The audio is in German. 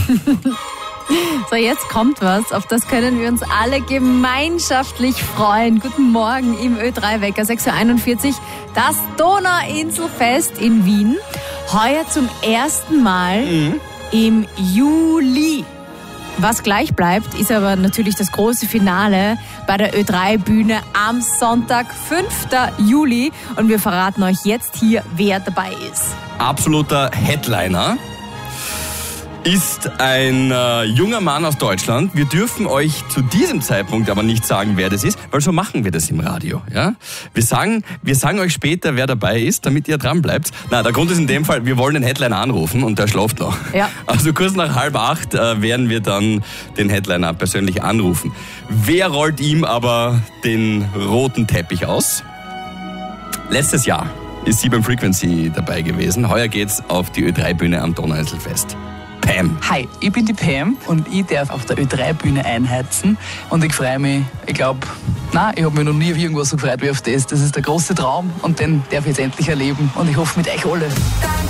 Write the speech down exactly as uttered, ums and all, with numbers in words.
So, jetzt kommt was, auf das können wir uns alle gemeinschaftlich freuen. Guten Morgen im Ö drei Wecker, sechs Uhr einundvierzig, das Donauinselfest in Wien. Heuer zum ersten Mal mhm. im Juli. Was gleich bleibt, ist aber natürlich das große Finale bei der Ö drei Bühne am Sonntag, fünften Juli. Und wir verraten euch jetzt hier, wer dabei ist. Absoluter Headliner ist ein äh, junger Mann aus Deutschland. Wir dürfen euch zu diesem Zeitpunkt aber nicht sagen, wer das ist, weil so machen wir das im Radio. Ja? Wir sagen, wir sagen euch später, wer dabei ist, damit ihr dran bleibt. Na, der Grund ist in dem Fall, wir wollen den Headliner anrufen und der schläft noch. Ja. Also kurz nach halb acht äh, werden wir dann den Headliner persönlich anrufen. Wer rollt ihm aber den roten Teppich aus? Letztes Jahr ist sie beim Frequency dabei gewesen. Heuer geht's auf die Ö drei Bühne am Donauinselfest. Pam. Hi, ich bin die Pam und ich darf auf der Ö drei Bühne einheizen und ich freue mich, ich glaube, nein, ich habe mich noch nie auf irgendwas so gefreut wie auf das. Das ist der große Traum und den darf ich jetzt endlich erleben und ich hoffe mit euch alle.